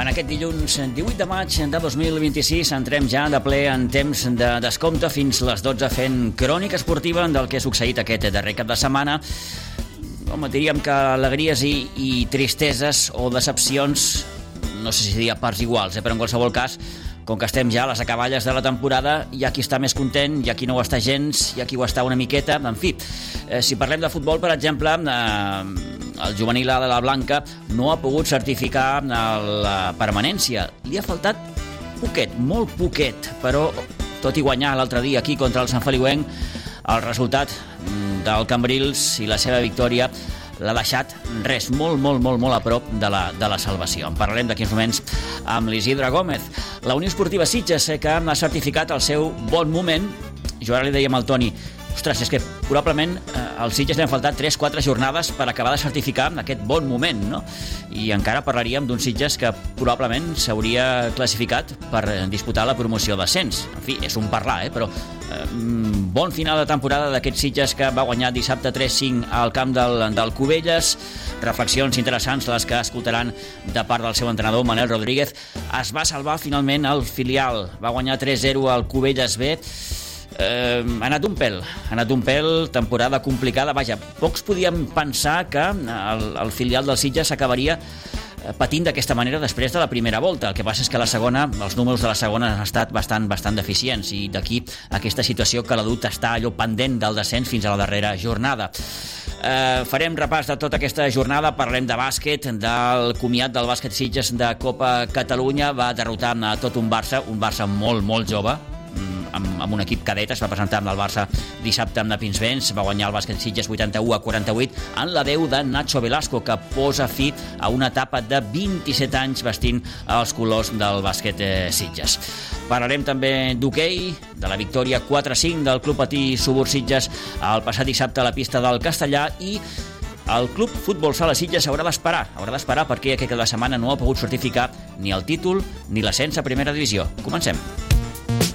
En aquest dilluns 18 de maig de 2026 entrem ja de ple en temps de descompte fins les 12 fent crònica esportiva del que ha succeït aquest darrer cap de setmana. Home, diríem que alegries i tristeses o decepcions, no sé si diria parts iguals, però en qualsevol cas, com que estem ja a les acaballes de la temporada, hi ha qui està més content, hi ha qui no ho està gens, hi ha qui ho està una miqueta, en fi. Si parlem de futbol, per exemple, el juvenil A de la Blanca no ha pogut certificar la permanència. Li ha faltat poquet, molt poquet, però tot i guanyar l'altre dia aquí contra el Sant Feliuenc, el resultat del Cambrils i la seva victòria l'ha deixat res, molt a prop de la salvació. En parlarem d'aquí uns moments amb l'Isidre Gómez. La Unió Esportiva Sitges que ha certificat el seu bon moment. Jo ara li dèiem al Toni, ostres, és que probablement als Sitges li han faltat 3-4 jornades per acabar de certificar aquest bon moment, no? I encara parlaríem d'un Sitges que probablement s'hauria classificat per disputar la promoció d'ascens. En fi, és un parlar, però bon final de temporada d'aquest Sitges que va guanyar dissabte 3-5 al camp del Cubelles. Reflexions interessants les que escoltaran de part del seu entrenador, Manel Rodríguez. Es va salvar finalment el filial, va guanyar 3-0 al Cubelles B. Ha anat un pèl, temporada complicada. Vaja, pocs podíem pensar que el filial del Sitges s'acabaria patint d'aquesta manera després de la primera volta. El que passa és que els números de la segona han estat bastant deficients i d'aquí aquesta situació que l'ha dut estar allò pendent del descens fins a la darrera jornada. Farem repàs de tota aquesta jornada, parlem de bàsquet, del comiat del bàsquet Sitges de Copa Catalunya. Va derrotar tot un Barça molt jove, amb un equip cadet. Es va presentar amb el Barça dissabte amb Pinsbens, va guanyar el bàsquet Sitges 81-48 en la 10 de Nacho Velasco, que posa fi a una etapa de 27 anys vestint els colors del bàsquet Sitges. Parlarem també d'hoquei, de la victòria 4-5 del Club Patí Subur Sitges el passat dissabte a la pista del Castellà, i el Club Futbol Sala Sitges haurà d'esperar perquè aquest cap de setmana no ha pogut certificar ni el títol ni l'ascens a primera divisió. Comencem.